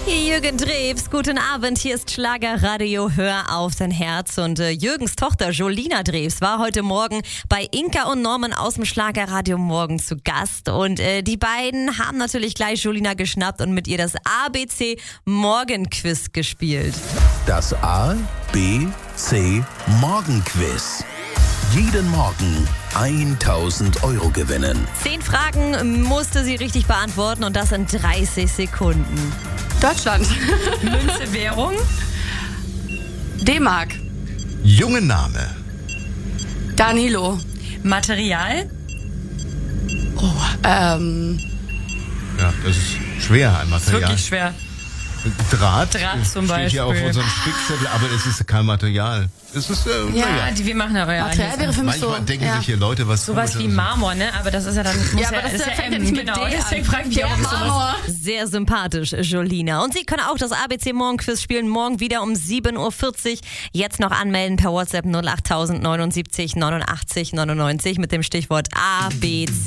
Jürgen Drews, guten Abend, hier ist Schlagerradio, hör auf dein Herz. Und Jürgens Tochter Jolina Drews war heute Morgen bei Inka und Norman aus dem Schlagerradio Morgen zu Gast. Und die beiden haben natürlich gleich Jolina geschnappt und mit ihr das ABC Morgenquiz gespielt. Das ABC Morgenquiz. Jeden Morgen 1.000 Euro gewinnen. 10 Fragen musste sie richtig beantworten und das in 30 Sekunden. Deutschland. Münze, Währung. D-Mark. Junge Name. Danilo. Material. Ja, das ist schwer, ein Material. Wirklich schwer. Draht zum steht hier auf Beispiel. unserem Spickzettel, aber es ist kein Material. Es ist, naja. Wir machen aber ja Material wäre für mich Manchmal so. denken sich hier Leute was sowas wie Komisches. Marmor, ne? Aber das ist ja dann. Muss Ja, aber das fängt ja nicht mit genau. D an. Deswegen frage ich mich auch, ob sowas. Marmor. Sehr sympathisch, Jolina. Und Sie können auch das ABC Morgenquiz spielen, morgen wieder um 7.40 Uhr. Jetzt noch anmelden per WhatsApp 08000 79 89 99 mit dem Stichwort ABC.